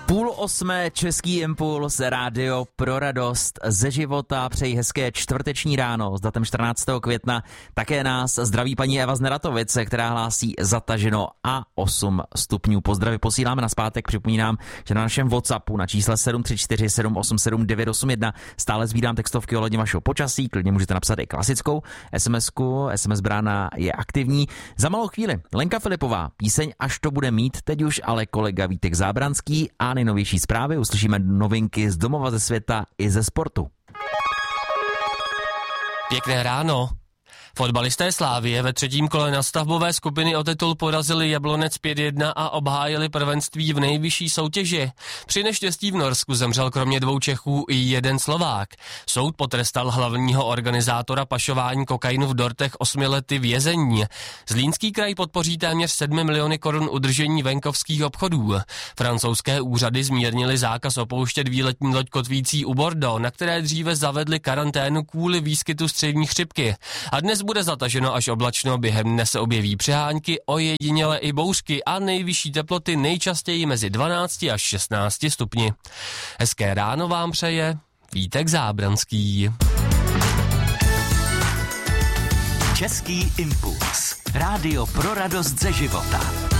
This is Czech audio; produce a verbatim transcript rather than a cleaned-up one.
Půl osmé, Český impuls, rádio pro radost ze života. Přeji hezké čtvrteční ráno s datem čtrnáctého května. Také nás zdraví paní Eva z Neratovice, která hlásí zataženo a osm stupňů. Pozdravy posíláme na zpátek. Připomínám, že na našem WhatsAppu na čísle sedm tři čtyři sedm osm sedm devět osm jedna stále sbírám textovky ohledně vašeho počasí. Klidně můžete napsat i klasickou SMSku. es em es brána je aktivní. Za malou chvíli Lenka Filipová, píseň Až to bude mít, teď už ale kolega Vítek Zábranský a nejnovější zprávy. Uslyšíme novinky z domova, ze světa i ze sportu. Pěkné ráno. Fotbalisté Slavie ve třetím kole nastavbové skupiny o titul porazili Jablonec pět jedna a obhájili prvenství v nejvyšší soutěži. Při neštěstí v Norsku zemřel kromě dvou Čechů i jeden Slovák. Soud potrestal hlavního organizátora pašování kokainu v dortech osmi lety vězení. Zlínský kraj podpoří téměř sedm miliony korun udržení venkovských obchodů. Francouzské úřady zmírnily zákaz opouštět výletní loď kotvící u Bordeaux, na které dříve zavedli karanténu kvůli výskytu střevní chřipky. A dnes bude zataženo až oblačno, během dne se objeví přehánky, ojediněle i bouřky a nejvyšší teploty nejčastěji mezi dvanácti až šestnácti stupni. Hezké ráno vám přeje Vítek Zábranský. Český impuls. Rádio pro radost ze života.